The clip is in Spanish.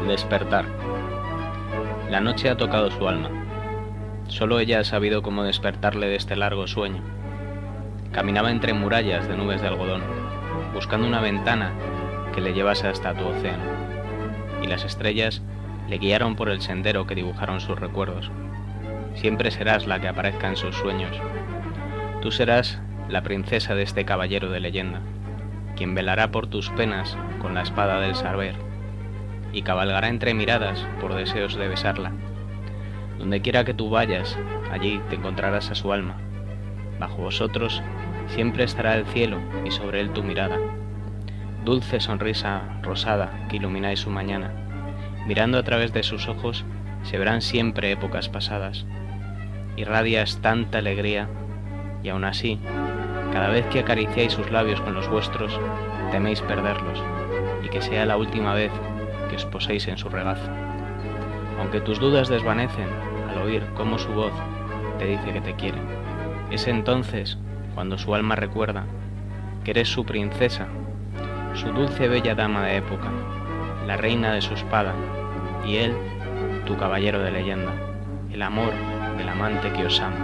El despertar. La noche ha tocado su alma. Solo ella ha sabido cómo despertarle de este largo sueño. Caminaba entre murallas de nubes de algodón, buscando una ventana que le llevase hasta tu océano, y las estrellas le guiaron por el sendero que dibujaron sus recuerdos. Siempre serás la que aparezca en sus sueños. Tú serás la princesa de este caballero de leyenda, quien velará por tus penas con la espada del saber, y cabalgará entre miradas por deseos de besarla. Donde quiera que tú vayas, allí te encontrarás a su alma. Bajo vosotros siempre estará el cielo y sobre él tu mirada. Dulce sonrisa rosada que ilumináis su mañana. Mirando a través de sus ojos se verán siempre épocas pasadas. Irradias tanta alegría y aún así, cada vez que acariciáis sus labios con los vuestros, teméis perderlos y que sea la última vez que os poséis en su regazo. Aunque tus dudas desvanecen al oír cómo su voz te dice que te quiere, es entonces cuando su alma recuerda que eres su princesa, su dulce bella dama de época, la reina de su espada, y él, tu caballero de leyenda, el amor del amante que os ama.